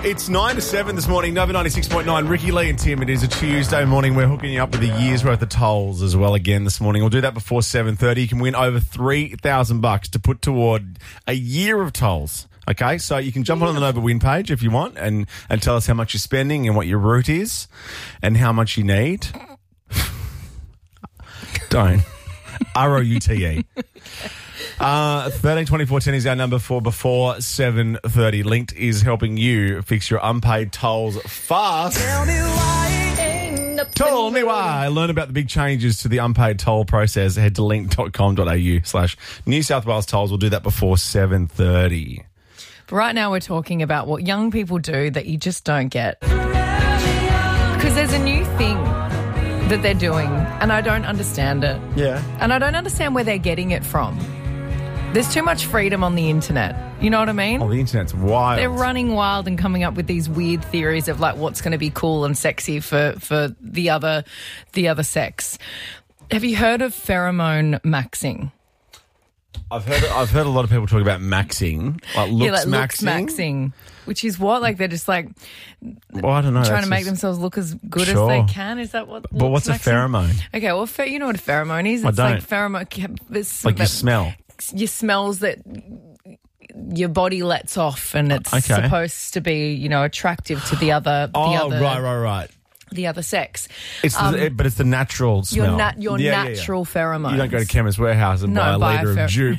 It's 9 to 7 this morning, Nova 96.9. Ricky Lee and Tim. It is a Tuesday morning. We're hooking you up with a year's worth of tolls as well again this morning. We'll do that before 7:30. You can win over $3,000 to put toward a year of tolls. Okay, so you can jump on the Nova Win page if you want and tell us how much you're spending and what your route is and how much you need. Don't. ROUTE. 132410 is our number for before 7:30. Linked is helping you fix your unpaid tolls fast. Tell me why. Learn about the big changes to the unpaid toll process. Head to link.com.au/New South Wales tolls. We'll do that before 7:30. But right now we're talking about what young people do that you just don't get. Because there's a new thing that they're doing and I don't understand it. Yeah. And I don't understand where they're getting it from. There's too much freedom on the internet. You know what I mean? Oh, the internet's wild. They're running wild and coming up with these weird theories of like what's going to be cool and sexy for the other sex. Have you heard of pheromone maxing? I've heard a lot of people talk about maxing, like looks maxing, which is what? Like they're just like, well, I don't know, trying to make themselves look as good as they can. Is that what? But what's maxing? A pheromone? Okay, well, you know what a pheromone is? It's like pheromone. It's like your smell. Your smells that your body lets off, and it's supposed to be, attractive to the other. Right. The other sex. But it's the natural smell. Your natural pheromones. You don't go to Chemist Warehouse and buy a litre of Jupe.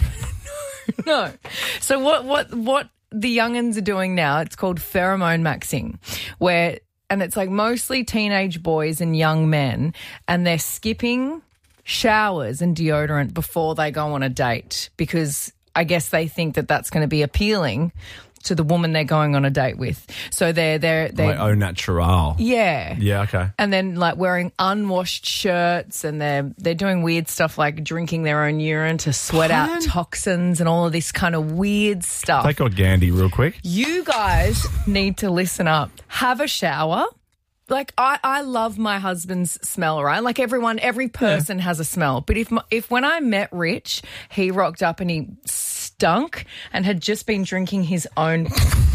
No. So what the young'uns are doing now, it's called pheromone maxing, and it's like mostly teenage boys and young men, and they're skipping showers and deodorant before they go on a date because I guess they think that that's going to be appealing to the woman they're going on a date with. So they're like au natural. Yeah. Yeah, okay. And then like wearing unwashed shirts, and they're doing weird stuff like drinking their own urine to sweat out toxins and all of this kind of weird stuff. Take out Gandhi real quick. You guys need to listen up. Have a shower. Like, I love my husband's smell, right? Like every person has a smell. But if when I met Rich, he rocked up and he stunk and had just been drinking his own,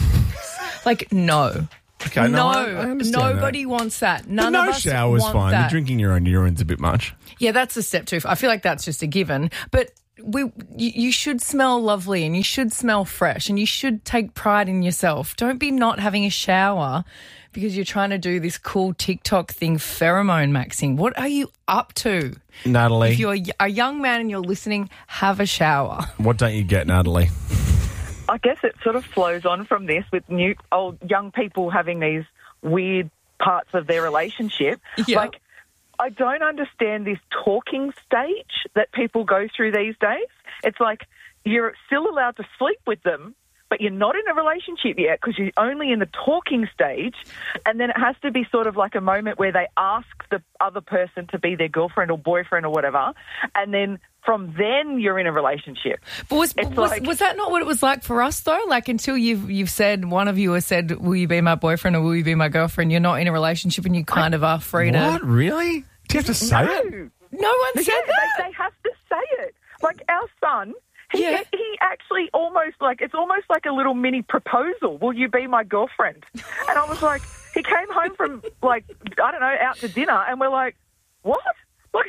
like, no. Okay, no, I understand nobody wants that. None but of us shower's want fine. that. You're drinking your own urine's a bit much. Yeah, that's a step too. I feel like that's just a given. But you should smell lovely and you should smell fresh and you should take pride in yourself. Don't be not having a shower because you're trying to do this cool TikTok thing, pheromone maxing. What are you up to? Natalie. If you're a young man and you're listening, have a shower. What don't you get, Natalie? I guess it sort of flows on from this with young people having these weird parts of their relationship. Yeah. Like, I don't understand this talking stage that people go through these days. It's like you're still allowed to sleep with them, but you're not in a relationship yet because you're only in the talking stage. And then it has to be sort of like a moment where they ask the other person to be their girlfriend or boyfriend or whatever. And then from then you're in a relationship. But was that not what it was like for us though? Like until you've said, one of you has said, will you be my boyfriend or will you be my girlfriend? You're not in a relationship and you kind of are free to... What? Really? Do you have to say it? No one said that. They have to say it. Like our son... He actually it's almost like a little mini proposal. Will you be my girlfriend? And I was like, he came home from out to dinner and we're like, what? Like,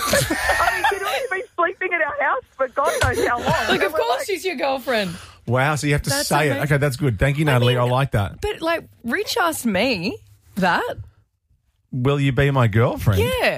I mean, he'd already been sleeping at our house for God knows how long. Like, of course she's your girlfriend. Wow, so you have to say it. Okay, that's good. Thank you, Natalie. I like that. But like, Rich asked me that. Will you be my girlfriend? Yeah.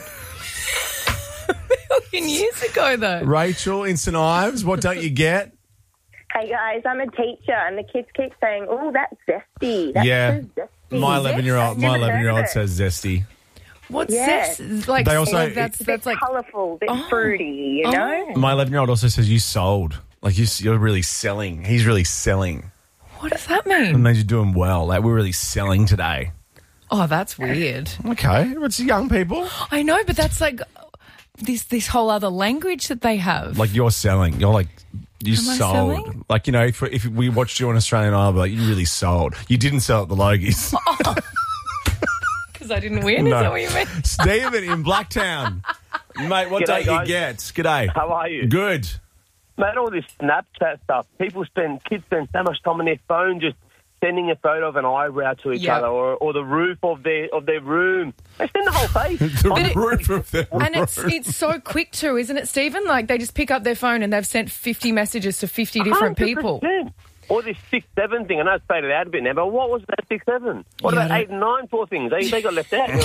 Years ago, though. Rachel in St Ives, what don't you get? Hey, guys, I'm a teacher, and the kids keep saying, oh, that's zesty. That's so zesty. My 11-year-old says zesty. What's zest? Like, they also, that's like colourful, a bit fruity, you know? My 11-year-old also says you sold. Like, you're really selling. He's really selling. What does that mean? It means you're doing well. Like, we're really selling today. Oh, that's weird. Okay, it's young people. I know, but that's like... This whole other language that they have. Like you're selling. You're like, you Am sold. I selling? Like, you know, if we watched you on Australian Idol, like, you really sold. You didn't sell at the Logies. Because I didn't win? No. Is that what you meant? Stephen in Blacktown. Mate, what don't you get? G'day. How are you? Good. Mate, all this Snapchat stuff. Kids spend so much time on their phone just sending a photo of an eyebrow to each other or the roof of their room. They send the whole face. The roof of their room. And it's so quick too, isn't it, Stephen? Like, they just pick up their phone and they've sent 50 messages to 50 different 100%. people. Or this 6-7 thing. I know it's faded out a bit now, but what was that 6-7? What about 8 and 9, poor things? They got left out. You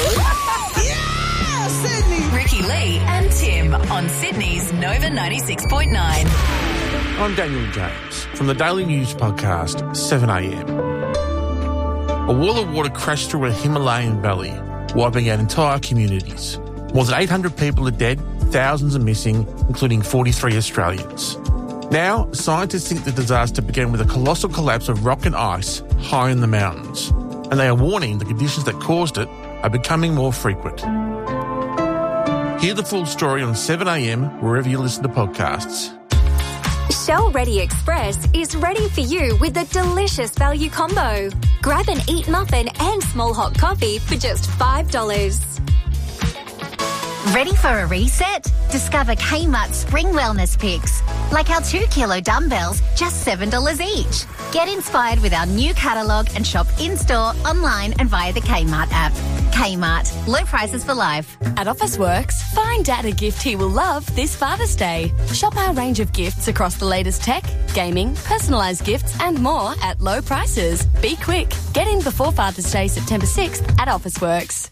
know? Sydney. Ricky Lee and Tim on Sydney's Nova 96.9. I'm Daniel James from the Daily News podcast, 7am. A wall of water crashed through a Himalayan valley, wiping out entire communities. More than 800 people are dead, thousands are missing, including 43 Australians. Now, scientists think the disaster began with a colossal collapse of rock and ice high in the mountains, and they are warning the conditions that caused it are becoming more frequent. Hear the full story on 7am wherever you listen to podcasts. Shell Ready Express is ready for you with a delicious value combo. Grab an Eat muffin and small hot coffee for just $5. Ready for a reset? Discover Kmart Spring Wellness Picks. Like our 2-kilo dumbbells, just $7 each. Get inspired with our new catalogue and shop in-store, online and via the Kmart app. Kmart. Low prices for life. At Officeworks, find Dad a gift he will love this Father's Day. Shop our range of gifts across the latest tech, gaming, personalised gifts and more at low prices. Be quick. Get in before Father's Day, September 6th at Officeworks.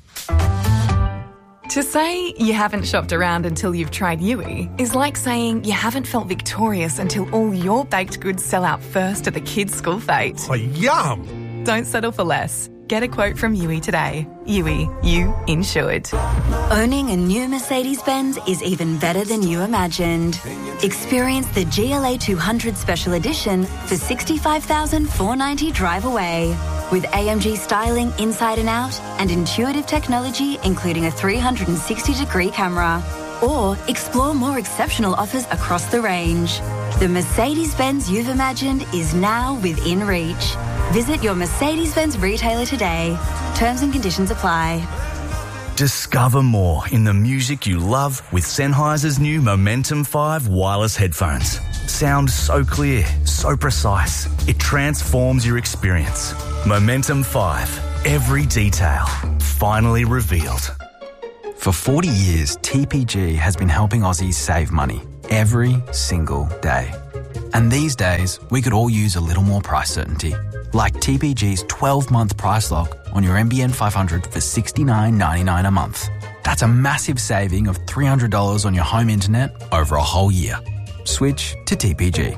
To say you haven't shopped around until you've tried Yui is like saying you haven't felt victorious until all your baked goods sell out first at the kids' school fete. Oh, yum! Don't settle for less. Get a quote from Yui today. Yui, you insured. Owning a new Mercedes-Benz is even better than you imagined. Experience the GLA 200 Special Edition for $65,490 drive away. With AMG styling inside and out and intuitive technology including a 360-degree camera. Or explore more exceptional offers across the range. The Mercedes-Benz you've imagined is now within reach. Visit your Mercedes-Benz retailer today. Terms and conditions apply. Discover more in the music you love with Sennheiser's new Momentum 5 wireless headphones. Sound so clear, so precise. It transforms your experience. Momentum 5. Every detail finally revealed. For 40 years, TPG has been helping Aussies save money every single day. And these days, we could all use a little more price certainty. Like TPG's 12-month price lock on your NBN 500 for $69.99 a month. That's a massive saving of $300 on your home internet over a whole year. Switch to TPG.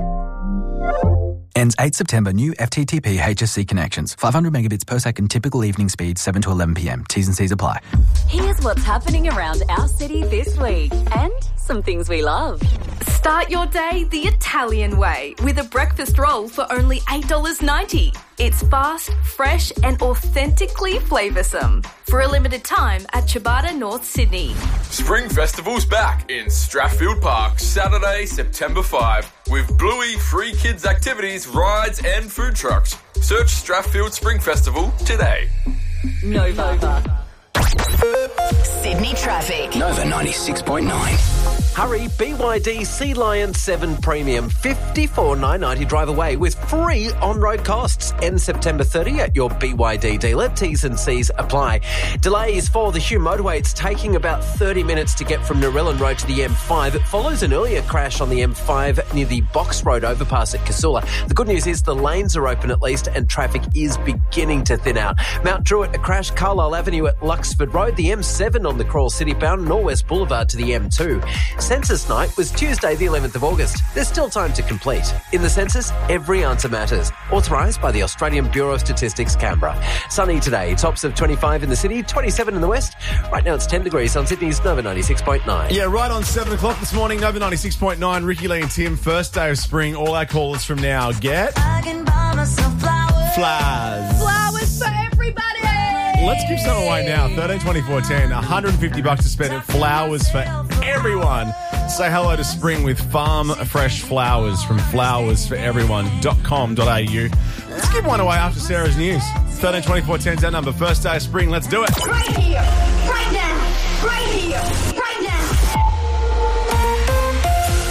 Ends 8 September. New FTTP HSC connections. 500 megabits per second. Typical evening speed 7 to 11 p.m. T's and C's apply. Here's what's happening around our city this week and some things we love. Start your day the Italian way with a breakfast roll for only $8.90. It's fast, fresh and authentically flavoursome. For a limited time at Ciabatta, North Sydney. Spring Festival's back in Strathfield Park, Saturday, September 5, with Bluey free kids activities, rides and food trucks. Search Strathfield Spring Festival today. Nova. Sydney traffic. Nova 96.9. Hurry, BYD Sea Lion 7 Premium, $54,990 drive away with free on-road costs. End September 30 at your BYD dealer. T's and C's apply. Delays for the Hume motorway. It's taking about 30 minutes to get from Narellan Road to the M5. It follows an earlier crash on the M5 near the Box Road overpass at Casula. The good news is the lanes are open at least and traffic is beginning to thin out. Mount Druitt, a crash, Carlisle Avenue at Luxford Road, the M7 on the Coral City bound, Norwest Boulevard to the M2. Census night was Tuesday the 11th of August. There's still time to complete. In the census, every answer matters. Authorised by the Australian Bureau of Statistics, Canberra. Sunny today, tops of 25 in the city, 27 in the west. Right now it's 10 degrees on Sydney's Nova 96.9. Yeah, right on 7 o'clock this morning, Nova 96.9, Ricky Lee and Tim, first day of spring. All our callers from now get flowers. Flowers for everybody. Let's give some away now. 13, 24, 10. $150 to spend at Flowers for everyone. Say hello to spring with Farm Fresh Flowers from flowersforeveryone.com.au. Let's give one away after Sarah's news. 13, 24, 10 is that number. First day of spring. Let's do it. Right here, right now, right here, right now. Hey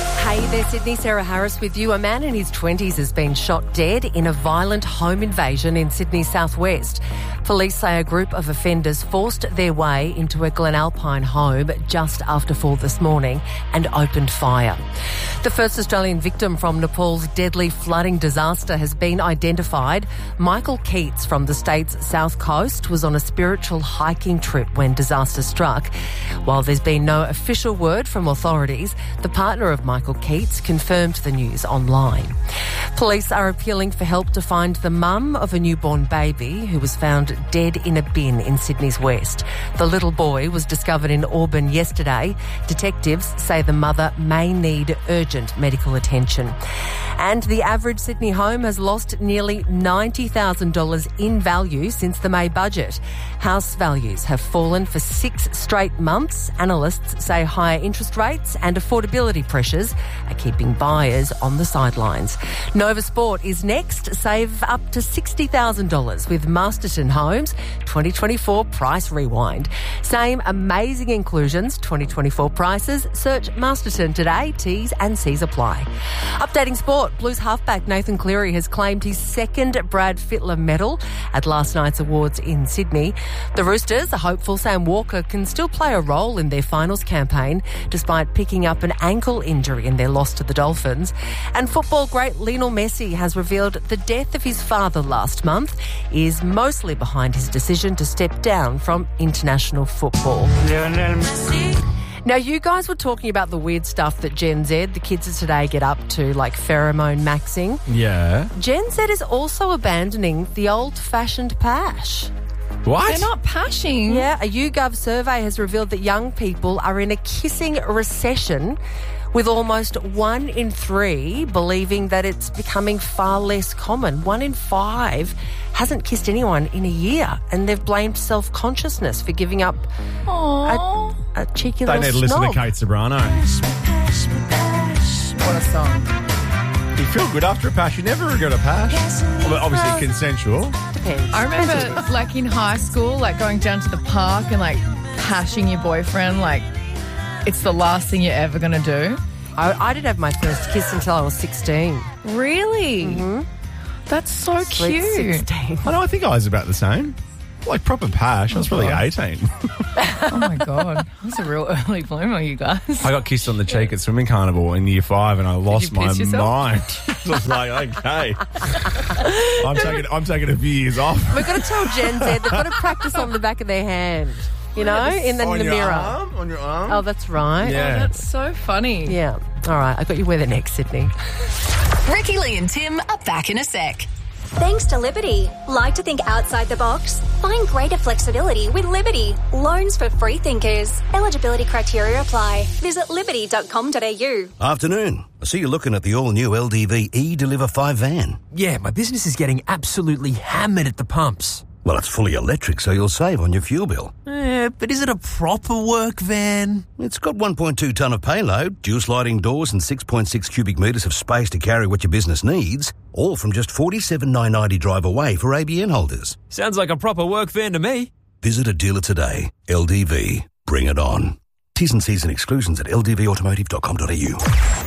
There's Sydney, Sarah Harris with you. A man in his 20s has been shot dead in a violent home invasion in Sydney's southwest. Police say a group of offenders forced their way into a Glenalpine home just after 4 this morning and opened fire. The first Australian victim from Nepal's deadly flooding disaster has been identified. Michael Keats from the state's south coast was on a spiritual hiking trip when disaster struck. While there's been no official word from authorities, the partner of Michael Keats confirmed the news online. Police are appealing for help to find the mum of a newborn baby who was found dead in a bin in Sydney's west. The little boy was discovered in Auburn yesterday. Detectives say the mother may need urgent medical attention. And the average Sydney home has lost nearly $90,000 in value since the May budget. House values have fallen for 6 straight months. Analysts say higher interest rates and affordability pressures are keeping buyers on the sidelines. Nova Sport is next. Save up to $60,000 with Masterton Homes 2024 Price Rewind. Same amazing inclusions, 2024 prices. Search Masterton today. T's and C's apply. Updating sport. Blues halfback Nathan Cleary has claimed his second Brad Fittler medal at last night's awards in Sydney. The Roosters are hopeful Sam Walker can still play a role in their finals campaign despite picking up an ankle injury in their loss to the Dolphins. And football great Lionel Messi has revealed the death of his father last month is mostly behind his decision to step down from international football. Lionel Messi. Now, you guys were talking about the weird stuff that Gen Z, the kids of today, get up to, like pheromone maxing. Yeah. Gen Z is also abandoning the old-fashioned pash. What? They're not pashing. Yeah, a YouGov survey has revealed that young people are in a kissing recession, with almost 1 in 3 believing that it's becoming far less common. 1 in 5 hasn't kissed anyone in a year, and they've blamed self-consciousness for giving up a cheeky little They need to listen to snob. Kate Sobrano. What a song. You feel good after a pash. You never regret a pash. Well, obviously consensual. Depends. I remember, like, in high school, like, going down to the park and, like, pashing your boyfriend, like, it's the last thing you're ever going to do. I didn't have my first kiss until I was 16. Really? Mm-hmm. That's so Sweet cute. 16. I know, I think I was about the same. Like proper pash. I was probably 18. Oh, my God. That's a real early bloomer, you guys. I got kissed on the cheek at swimming carnival in year 5 and I lost you my piss yourself? mind. I was like, okay. I'm taking a few years off. We've got to tell Gen Z they've got to practice on the back of their hand, you know, in the On your mirror. arm? On your arm? Oh, that's right. Yeah. Oh, that's so funny. Yeah. All right, I got you weather next, Sydney. Ricky Lee and Tim are back in a sec. Thanks to Liberty. Like to think outside the box? Find greater flexibility with Liberty. Loans for free thinkers. Eligibility criteria apply. Visit liberty.com.au. Afternoon. I see you're looking at the all-new LDV E-Deliver 5 van. Yeah, my business is getting absolutely hammered at the pumps. Well, it's fully electric, so you'll save on your fuel bill. But is it a proper work van? It's got 1.2 tonne of payload, dual sliding doors and 6.6 cubic metres of space to carry what your business needs, all from just $47,990 drive away for ABN holders. Sounds like a proper work van to me. Visit a dealer today. LDV. Bring it on. T's and C's and exclusions at ldvautomotive.com.au.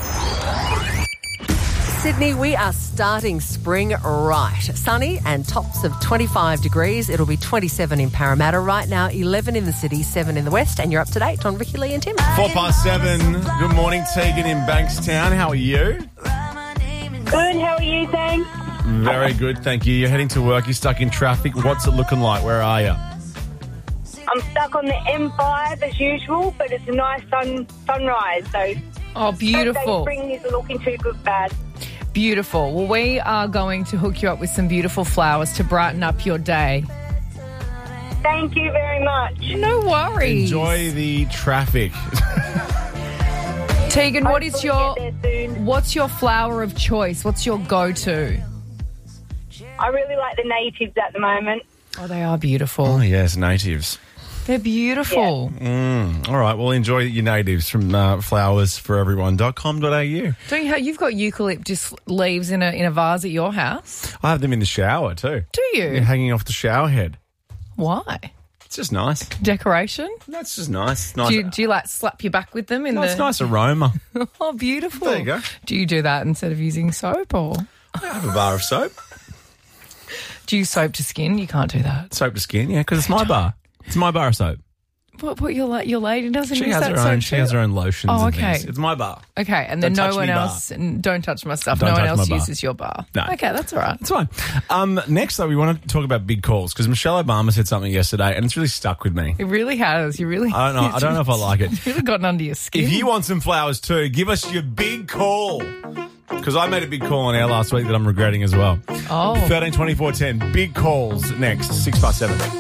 Sydney, we are starting spring right. Sunny and tops of 25 degrees. It'll be 27 in Parramatta. Right now, 11 in the city, 7 in the west. And you're up to date on Ricky Lee and Tim. 7:04. Good morning, Tegan in Bankstown. How are you? Good, how are you, thanks? Very good, thank you. You're heading to work. You're stuck in traffic. What's it looking like? Where are you? I'm stuck on the M5 as usual, but it's a nice sunrise, so... Oh, beautiful. Spring isn't looking too good, bad. Beautiful. Well, we are going to hook you up with some beautiful flowers to brighten up your day. Thank you very much. No worries. Enjoy the traffic. Tegan, what's your flower of choice? What's your go-to? I really like the natives at the moment. Oh, they are beautiful. Oh, yes, natives. They're beautiful. All right, well, enjoy your natives from flowersforeveryone.com.au. Don't you have, you've got eucalyptus leaves in a vase at your house? I have them in the shower too. Do you? They're hanging off the shower head. Why? It's just nice. Decoration? That's just nice. Nice. Do you like slap your back with them? It's nice aroma. Oh, beautiful. There you go. Do you do that instead of using soap or? I have a bar of soap. Do you soap to skin? You can't do that. Soap to skin, yeah, because it's my bar. It's my bar of soap. What your lady doesn't She use has that her soap own. too? She has her own lotions. Oh, and okay. things. It's my bar. Okay, and then Don't no touch one me bar. else, and don't touch my stuff. Don't No one touch my else bar. uses your bar. No. Okay, that's all right. It's fine. Next, though, we want to talk about big calls because Michelle Obama said something yesterday, and it's really stuck with me. It really has. You really. I don't know if I like it. It's really gotten under your skin. If you want some flowers too, give us your big call. Because I made a big call on air last week that I'm regretting as well. Oh. 13 24 10. Big calls next. 6 past 7.